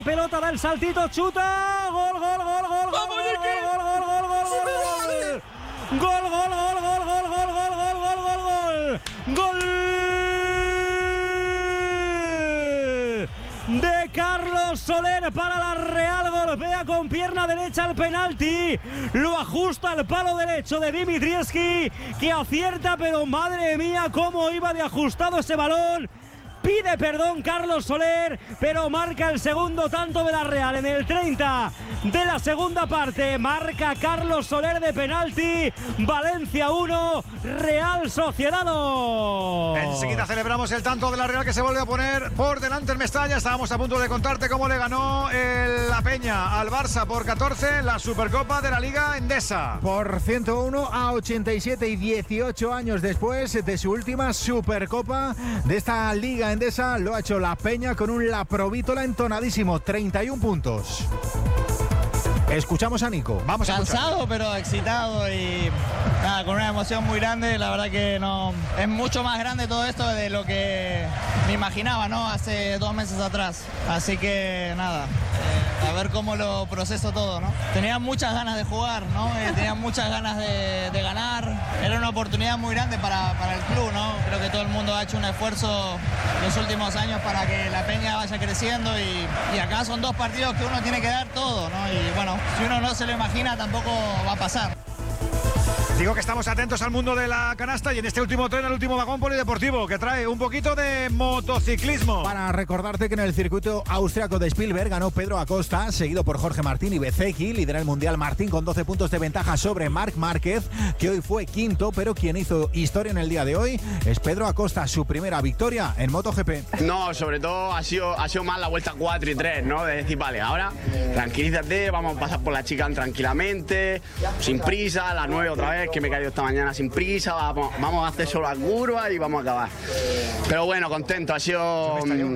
Pelota, da el saltito, chuta, gol, gol, gol, gol, gol, gol, gol, gol, gol, gol, gol, gol, gol, gol, gol, gol de Carlos Soler para la Real. Golpea con pierna derecha el penalti, lo ajusta al palo derecho de Dimitrievski, que acierta, pero madre mía cómo iba de ajustado ese balón. Pide perdón Carlos Soler, pero marca el segundo tanto de la Real en el 30 de la segunda parte. Marca Carlos Soler de penalti. Valencia 1, Real Sociedad 2. Enseguida celebramos el tanto de la Real, que se vuelve a poner por delante en Mestalla. Estábamos a punto de contarte cómo le ganó la Peña al Barça por 14 la Supercopa de la Liga Endesa. Por 101 a 87 y 18 años después de su última Supercopa de esta Liga Endesa, lo ha hecho la Peña con un La Provítola entonadísimo, 31 puntos. Escuchamos a Nico. Vamos a cansado, pero excitado y nada, con una emoción muy grande. La verdad que no es mucho más grande todo esto de lo que me imaginaba, ¿no? Hace 2 meses atrás. Así que nada, a ver cómo lo proceso todo, ¿no? Tenía muchas ganas de jugar, ¿no? Tenía muchas ganas de ganar. Era una oportunidad muy grande para el club, ¿no? Creo que todo el mundo ha hecho un esfuerzo los últimos años para que la Peña vaya creciendo y acá son 2 partidos que uno tiene que dar todo, ¿no? Y bueno, si uno no se lo imagina, tampoco va a pasar. Digo que estamos atentos al mundo de la canasta y en este último tren, el último vagón polideportivo, que trae un poquito de motociclismo. Para recordarte que en el circuito austriaco de Spielberg ganó Pedro Acosta, seguido por Jorge Martín y Bezzecchi. Lidera el Mundial Martín con 12 puntos de ventaja sobre Marc Márquez, que hoy fue quinto, pero quien hizo historia en el día de hoy es Pedro Acosta, su primera victoria en MotoGP. No, sobre todo ha sido más la vuelta 4 y 3, ¿no? De decir, vale, ahora tranquilízate, vamos a pasar por la chicane tranquilamente, sin prisa, a las 9 otra vez, que me he caído esta mañana sin prisa, vamos a hacer solo la curva y vamos a acabar. Pero bueno, contento, ha sido...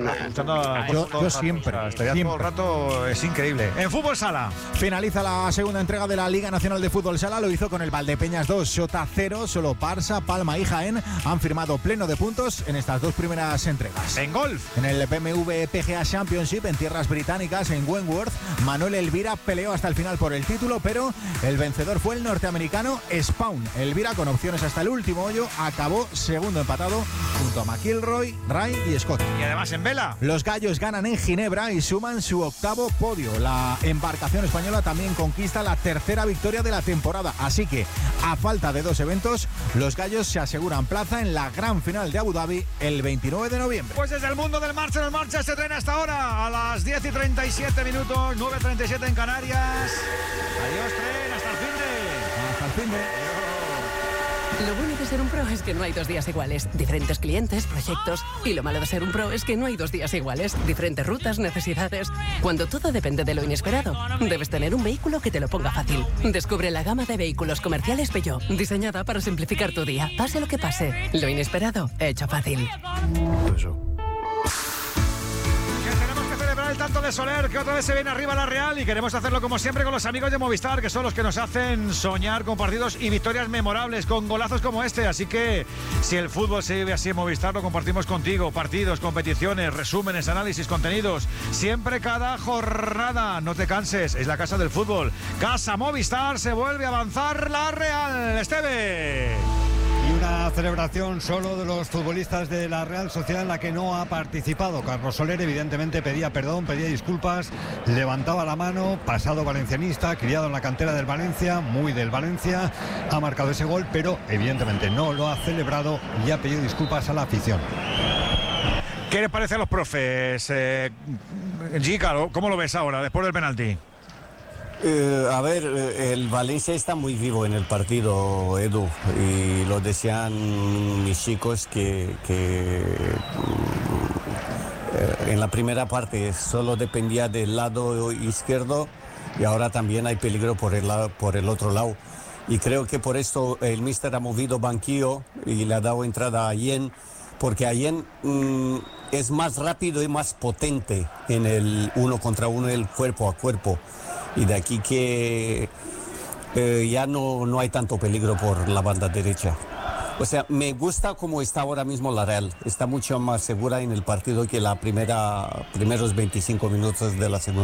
Yo siempre. Estaría todo el rato, es increíble. En Fútbol Sala. Finaliza la segunda entrega de la Liga Nacional de Fútbol Sala, lo hizo con el Valdepeñas 2, Xota 0, solo Barça, Palma y Jaén han firmado pleno de puntos en estas 2 primeras entregas. En golf. En el BMW PGA Championship en tierras británicas, en Wentworth, Manuel Elvira peleó hasta el final por el título, pero el vencedor fue el norteamericano Spawn. Elvira, con opciones hasta el último hoyo, acabó segundo empatado junto a McIlroy, Ray y Scott. Y además en vela, los gallos ganan en Ginebra y suman su 8º podio. La embarcación española también conquista la 3ª victoria de la temporada, así que a falta de 2 eventos, los gallos se aseguran plaza en la gran final de Abu Dhabi el 29 de noviembre. Pues desde el mundo del marcha en marcha se tren hasta ahora a las 10:37 minutos, 9:37 en Canarias. Adiós tren, hasta el fin de... Lo bueno de ser un pro es que no hay 2 días iguales. Diferentes clientes, proyectos. Y lo malo de ser un pro es que no hay 2 días iguales. Diferentes rutas, necesidades. Cuando todo depende de lo inesperado, debes tener un vehículo que te lo ponga fácil. Descubre la gama de vehículos comerciales Peugeot, diseñada para simplificar tu día. Pase lo que pase, lo inesperado, hecho fácil. El tanto de Soler, que otra vez se viene arriba la Real, y queremos hacerlo como siempre con los amigos de Movistar, que son los que nos hacen soñar con partidos y victorias memorables, con golazos como este. Así que si el fútbol se vive así en Movistar, lo compartimos contigo. Partidos, competiciones, resúmenes, análisis, contenidos, siempre cada jornada. No te canses, es la casa del fútbol. Casa Movistar, se vuelve a avanzar la Real. Esteve. Y una celebración solo de los futbolistas de la Real Sociedad en la que no ha participado. Carlos Soler evidentemente pedía perdón, pedía disculpas, levantaba la mano, pasado valencianista, criado en la cantera del Valencia, muy del Valencia, ha marcado ese gol, pero evidentemente no lo ha celebrado y ha pedido disculpas a la afición. ¿Qué les parece a los profes? Gica, ¿cómo lo ves ahora, después del penalti? El Valencia está muy vivo en el partido, Edu, y lo decían mis chicos que en la primera parte solo dependía del lado izquierdo y ahora también hay peligro por el otro lado. Y creo que por esto el míster ha movido banquillo y le ha dado entrada a Yen, porque Allen es más rápido y más potente en el 1 contra 1, el cuerpo a cuerpo. Y de aquí que ya no hay tanto peligro por la banda derecha. O sea, me gusta cómo está ahora mismo la Real. Está mucho más segura en el partido que primeros 25 minutos de la segunda.